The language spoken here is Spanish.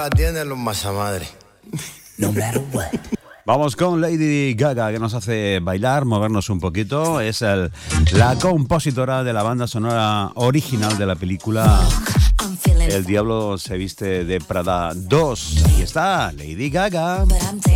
Tiene los masamadre. No matter what. Vamos con Lady Gaga, que nos hace bailar, movernos un poquito. Es la compositora de la banda sonora original de la película El Diablo se viste de Prada 2. Ahí está, Lady Gaga.